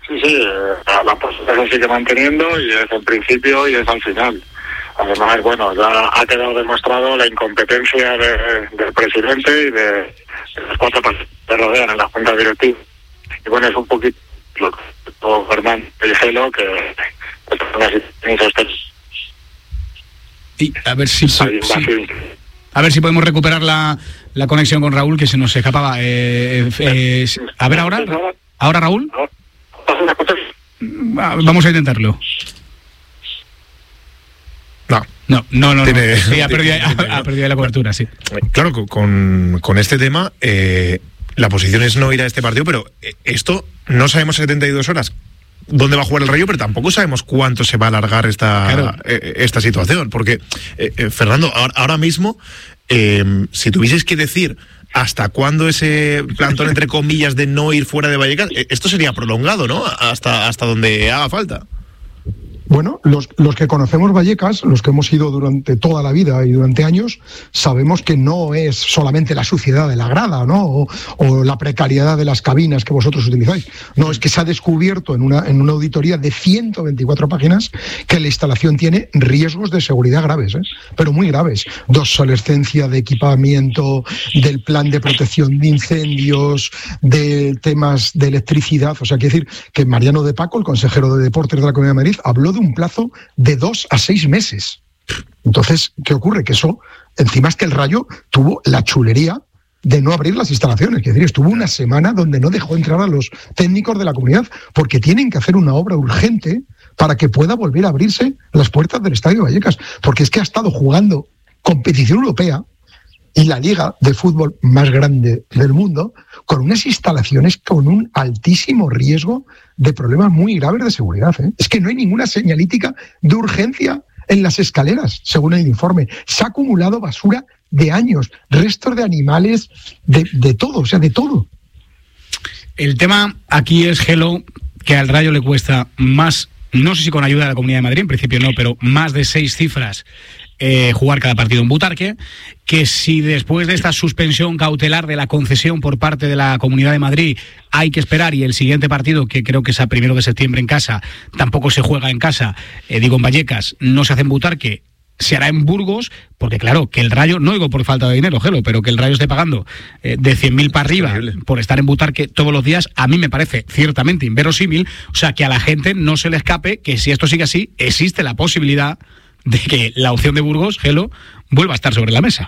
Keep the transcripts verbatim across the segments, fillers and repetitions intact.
Sí, sí, la, la postura se sigue manteniendo y es el principio y es al final. Además, bueno, ya ha quedado demostrado la incompetencia de, del presidente y de, de los cuatro partidos que rodean en la junta directiva. Y bueno, es un poquito lo que todo Fernando Gelo, que y a ver si, sí, sí. a ver si podemos recuperar la, la conexión con Raúl, que se nos escapaba. Eh, eh, a ver ahora, ahora Raúl. Vamos a intentarlo. No, no, no, no. Tiene, no. Sí, ha, perdido, ha, ha perdido la cobertura, sí. Claro, con, con este tema, eh, la posición es no ir a este partido, pero esto no sabemos setenta y dos horas dónde va a jugar el Rayo, pero tampoco sabemos cuánto se va a alargar esta, claro. eh, esta situación. Porque, eh, eh, Fernando, ahora, ahora mismo, eh, si tuvieses que decir hasta cuándo ese plantón, entre comillas, de no ir fuera de Vallecas, esto sería prolongado, ¿no? Hasta, hasta donde haga falta. Bueno, los, los que conocemos Vallecas, los que hemos ido durante toda la vida y durante años, sabemos que no es solamente la suciedad de la grada, ¿no? O, o la precariedad de las cabinas que vosotros utilizáis. No, es que se ha descubierto en una, en una auditoría de ciento veinticuatro páginas que la instalación tiene riesgos de seguridad graves, ¿eh? Pero muy graves. De obsolescencia de equipamiento, del plan de protección de incendios, de temas de electricidad. O sea, quiero decir que Mariano de Paco, el consejero de Deportes de la Comunidad de Madrid, habló de un plazo de dos a seis meses. Entonces, ¿qué ocurre? Que eso, encima es que el Rayo tuvo la chulería de no abrir las instalaciones. Es decir, estuvo una semana donde no dejó entrar a los técnicos de la comunidad porque tienen que hacer una obra urgente para que pueda volver a abrirse las puertas del Estadio Vallecas. Porque es que ha estado jugando competición europea y la liga de fútbol más grande del mundo, con unas instalaciones con un altísimo riesgo de problemas muy graves de seguridad, ¿eh? Es que no hay ninguna señalítica de urgencia en las escaleras, según el informe. Se ha acumulado basura de años, restos de animales, de, de todo, o sea, de todo. El tema aquí es, Gelo, que al Rayo le cuesta más, no sé si con ayuda de la Comunidad de Madrid, en principio no, pero más de seis cifras Eh, jugar cada partido en Butarque, que si después de esta suspensión cautelar de la concesión por parte de la Comunidad de Madrid hay que esperar y el siguiente partido, que creo que es a primero de septiembre en casa, tampoco se juega en casa, eh, digo en Vallecas, no se hace en Butarque, se hará en Burgos, porque claro, que el Rayo, no digo por falta de dinero, Gelo, pero que el Rayo esté pagando eh, de cien mil para arriba por estar en Butarque todos los días, a mí me parece ciertamente inverosímil. O sea, que a la gente no se le escape que si esto sigue así, existe la posibilidad de que la opción de Burgos, Gelo, vuelva a estar sobre la mesa.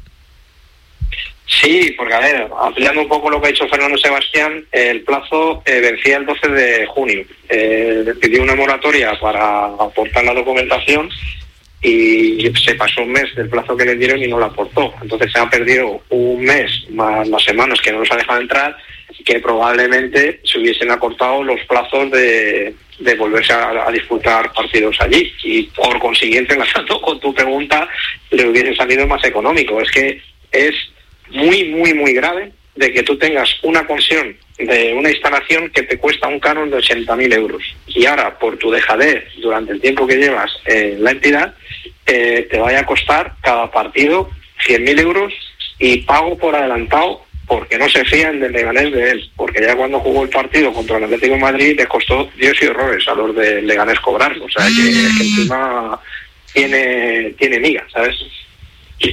Sí, porque a ver, ampliando un poco lo que ha dicho Fernando Sebastián, el plazo eh, vencía el doce de junio. Eh, pidió una moratoria para aportar la documentación y se pasó un mes del plazo que le dieron y no la aportó. Entonces se ha perdido un mes más las semanas que no nos ha dejado entrar, y que probablemente se hubiesen acortado los plazos de, de volverse a, a disputar partidos allí, y por consiguiente, enlazando con tu pregunta, le hubiese salido más económico. Es que es muy, muy, muy grave de que tú tengas una concesión de una instalación que te cuesta un canon de ochenta mil euros y ahora, por tu dejadez durante el tiempo que llevas en la entidad, eh, te vaya a costar cada partido cien mil euros y pago por adelantado, porque no se fían del Leganés de él, porque ya cuando jugó el partido contra el Atlético de Madrid les costó Dios y horrores a los del Leganés cobrarlo. O sea, que, que encima tiene, tiene miga, ¿sabes? Sí.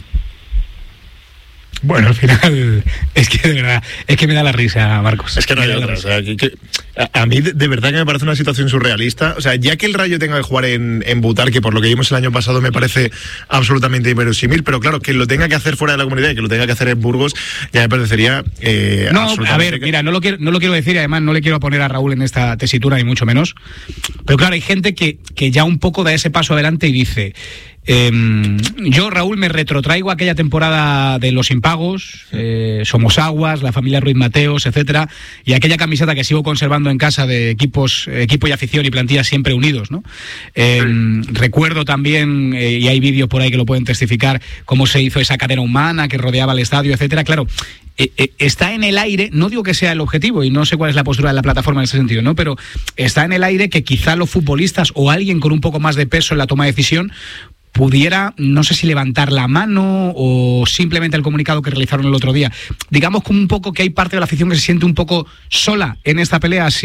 Bueno, al final, es que de verdad, es que me da la risa, Marcos. Es que no hay otra. O sea, que, que, a, a mí de, de verdad que me parece una situación surrealista. O sea, ya que el Rayo tenga que jugar en, en Butarque, por lo que vimos el año pasado, me parece absolutamente inverosímil, pero claro, que lo tenga que hacer fuera de la comunidad y que lo tenga que hacer en Burgos, ya me parecería eh, No, a ver, que... mira, no lo, quiero, no lo quiero decir y además no le quiero poner a Raúl en esta tesitura, ni mucho menos. Pero claro, hay gente que, que ya un poco da ese paso adelante y dice... Eh, yo, Raúl, me retrotraigo a aquella temporada de los impagos, eh, Somos Aguas, la familia Ruiz Mateos, etcétera, y aquella camiseta que sigo conservando en casa de equipos, equipo y afición y plantilla siempre unidos, ¿no? Eh, sí. Recuerdo también, eh, y hay vídeos por ahí que lo pueden testificar, cómo se hizo esa cadena humana que rodeaba el estadio, etcétera. Claro, eh, eh, está en el aire, no digo que sea el objetivo, y no sé cuál es la postura de la plataforma en ese sentido, ¿no? Pero está en el aire que quizá los futbolistas o alguien con un poco más de peso en la toma de decisión pudiera, no sé si levantar la mano o simplemente el comunicado que realizaron el otro día. Digamos como un poco que hay parte de la afición que se siente un poco sola en esta pelea.